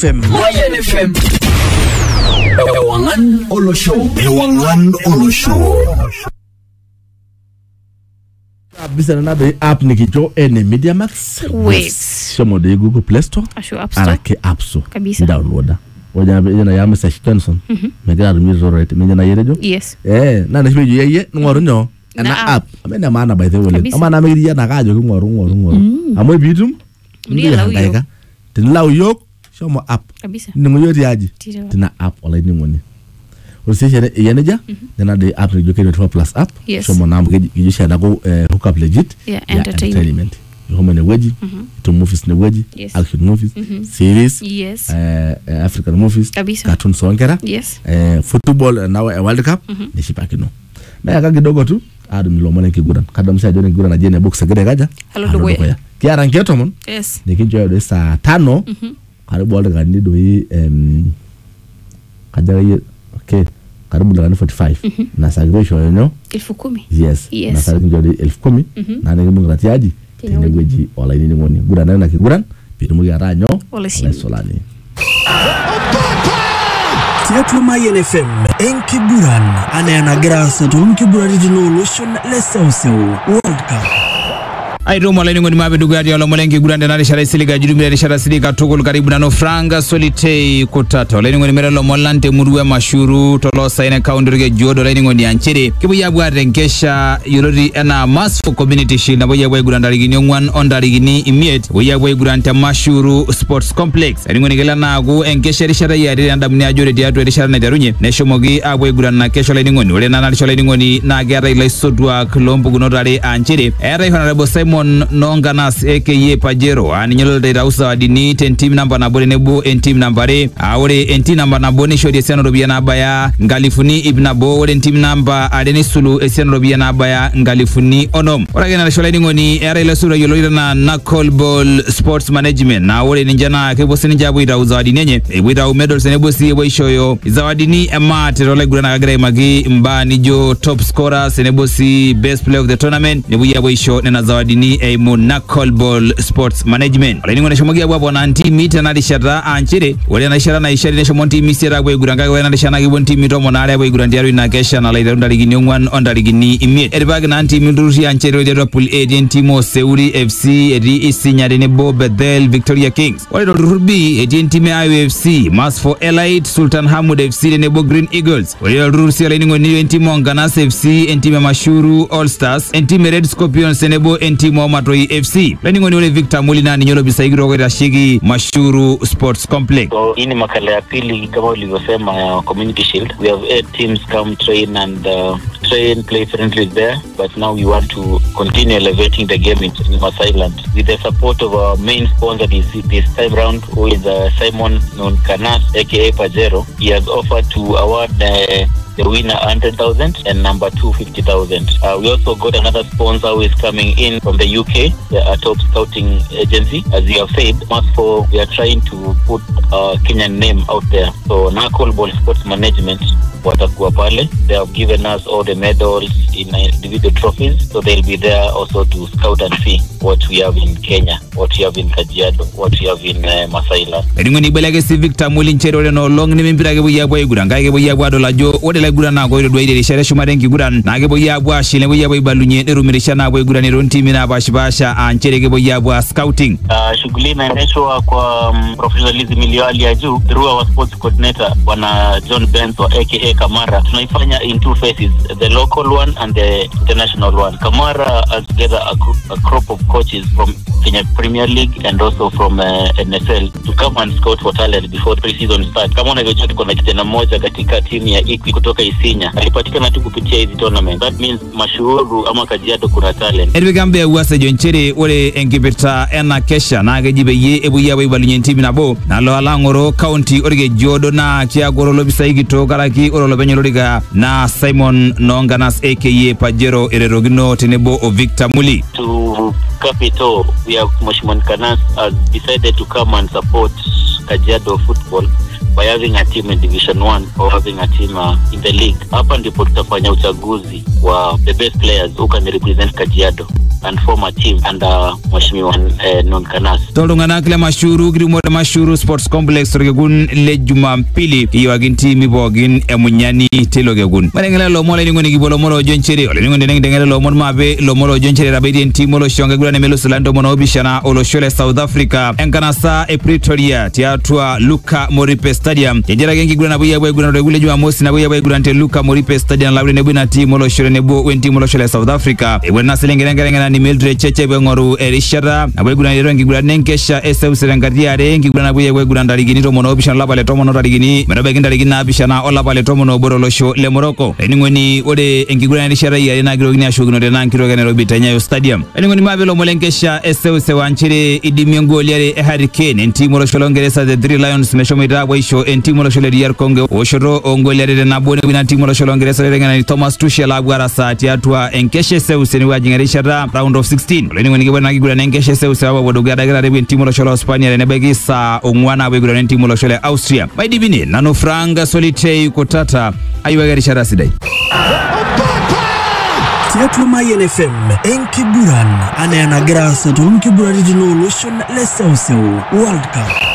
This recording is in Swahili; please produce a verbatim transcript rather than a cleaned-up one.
F M. Mayan F M. Ewangan Olo Show. Ewangan Olo Show. Bisa na be app ni kicho ene Media Max. Wait. Somo de Google Play Store. Ashu App Store. Ala ke App Store. Kabisa. Downloada. Waja be na yama Sash Johnson. Megara mi zorete me na yerejo. Yes. Eh, na na be yeye ngoro nyo. Na Na app. Amena maana by the way. Ama na me ya na kajo ngoro ngoro ngoro. Amo bitum. Ndiye la uyo. Tinla uyo. Somo app. Kabisa. Ningo yoti aji. Tira. Tina app wala ni ngoni. Usishere yeneja na the app ni joke twenty-four plus app. Yes. Somo na mkijisha na go hook up legit. Yeah, entertainment. Home ne weji, to movies ne weji, Yes. action movies, series, Yes. uh, uh, African movies, Kabisa. cartoon songera, Yes. uh, football uh, now uh, World Cup, ni shipaki no. Maya kaki dogo tu, adu nilomone nkiguran. Kada msa jone nkiguran na jene box gede gaja. Halo dogoya. Kiara nketo mon. Yes. Nikinjo ya doe saa tano. Karibu World Cup ni doi um, kajaga ye, okay. Karibu ndagani forty-five. Na sagirisho yonyo. Elfu kumi. Yes. Yes. Na sagirisho doi elfu kumi. Na nige mungu ratiaji. Tine weji wala ini ngoni. Gura na kiguran. Pidu mugi aranyo. Wala sini. Solani. Tiatu Mayan F M. Enkiburan. Anayana grasa tu enkiburan regional ocean lesausew. World Cup. Ai romo la ngoni mabe dugu ya lomolengi gurande na rishara siliga judumira rishara silika tugul karibu na no franga solitei kutata la ngoni merelo molante muruwe mashuru tolo saina kaundirge jodo la ngoni anchiri kibu ya bwa renkesha yorori ena mass for community shield na boya bwa guranda ligini ngwan onda ligini immediate boya bwa guranta mashuru sports complex la ngoni gela na go enkesha rishara ya randa mni ajore dia to rishara na darunye ne shomogi abwe guranda kesho la ngoni ole na na rishara la ngoni na gera ile sodwa klombu gunodare anchiri era honorable Simon Nonganas aka Pajero ani nyolo de rausa adini ten team number na bone nebo en team number re awore en team number na bone shodi seno robia na baya ngalifuni ibna bo wore team number adeni sulu seno robia na baya ngalifuni onom ora gena na shola ngoni era ile sura yolo na knuckle ball sports management na wore ninjana ke bosini jabu rausa adinenye e without medals nebo si we shoyo zawadini ema terole gura na gare magi mbani jo top scorer senebo si best player of the tournament nebo ya we show na zawadini a knuckle ball sports management ole ngone shomogia bwa na anti mita na rishara anchire ole na rishara na ishari ne shomonti misera bwa guranga we na rishana gi bonti mito monare bwa gurandiaru na kesha na laida ndali gini ngwan ondali gini imi erbag na anti mindurushi anchire de pool A timo Seuri F C edi isinyade ne Bo Bethel Victoria Kings ole do rubi edi time I U F C Mass for Elite Sultan Hamud F C ne Bo Green Eagles ole rurusi ole ngoni ntimo Nganas F C ntime Mashuru All Stars ntime Red Scorpions ne Bo ntimo Matoi F C leni ngoni ole Victor Mulina ni nyolo bisaigiro kwa shigi Mashuru Sports Complex. So hii ni makala ya pili kama ulivyosema ya Community Shield. We have eight teams come train and uh, train, play friendly there, but now we want to continue elevating the game in, in Masai Land with the support of our main sponsor this, this time round, who is uh, Simon Nonganas aka Pajero. He has offered to award uh, the winner one hundred thousand and number two fifty thousand. Uh, we also got another sponsor who is coming in from the U K, a top scouting agency. As you have said, Mass for we are trying to put a Kenyan name out there. So Knuckle Ball Sports Management watakuwa pale. They have given us all the medals in individual trophies, so they'll be there also to scout and see what we have in Kenya, what we have in Kajiado, what we have in uh, Masai Land. Ngoni belage si Victor Mulinchero ole no long ni mimpira ke boya boy guranga ke boya bwa dola jo ode la gurana go do ide shere shumare ngi guran na ke boya bwa shile boya boy balunye de rumirisha na boy gurani ron team na bashibasha anchere ke boya bwa scouting. Uh, shughuli inaendeshwa kwa um, professionalism iliyo hali ya juu through our sports coordinator bwana John Benzo aka Kamara. Tunaifanya in two phases, the local one and the international one. Kamara has together a, a crop of coaches from Kenya Premier League and also from uh, N S L to come and scout for talent before pre-season start. Kama unavyojua tuko na kijana mmoja katika timu ya Ikwi kutoka Isinya, alipatikana tu kupitia hizi tournament. That means Mashuru ama Kajiado kuna talent. Edwigambe uwase jonchere ole engibita ena kesha na gejibe ye ebu yawe balunye timu na bo na lo alangoro county orige jodo na kia goro lobisaigi to karaki oro lobenyoloriga na Simon Nonganas aka Pajero ererogino tenebo o Victor Muli. To Capital, we have Moshimon Kanas has decided to come and support Kajiado football by having a team in Division one or having a team uh, in the league. Hapa ndipo tutafanya uchaguzi wa the best players who can represent Kajiado. and form a team under Mheshimiwa uh, Non-Kanas. Tolungana kile mashuru kirimo mashuru sports complex rogegun le Jumapili iyo aginti mibogin emunyani telogegun. Marengela lo mole ningo nikibolo molo jonchere ole ningo ndengengela lo mon mabe lo molo jonchere rabedi ntimo lo shonga gula ne melo Solando mono bishana oloshole South Africa enkanasa e Pretoria tiatwa Luka Moripe Stadium jejera gengi gula na buya buya gula regule Jumamosi na buya buya gula nte Luka Moripe Stadium labule ne buna timo lo shole ne bo wenti molo shole South Africa e bwana selengerenga ni Mildred Cheche bengoru erishara na buya gula rengi gula nenkesha S M Serengati are ngi gula na buya buya gula ndarigini to mono bishana labale to mono ndarigini merabe ndarigina bishana ola bale to mono boro lo sho le Morocco eningoni ode engi gula erishara ya na girogini ashugino de na kiro gane robita nyayo stadium eningoni mabelo molenkesha S M Se wanchire idimiongo liare Hurricane ntimo lo sholongeresa the Three Lions meshomita boisho ntimo lo shole diar konge oshoro ongoliare na bone bina ntimo lo sholongeresa lenga ni Thomas Tuchel agwara sati atwa enkeshe Se useni wajingarisha round of sixteen leningoni ngibona ngigura nenkeshe Se usawa bodogada gara rebi ntimo lo sholo Spania ne begisa ongwana begura ntimo lo shole Austria maidibine nano franga solitei kotata ayuagarisha sidai Tiatlo Mayen F M Enkiburan anaena grasa to Enkiburari dino lotion lesauso World Cup.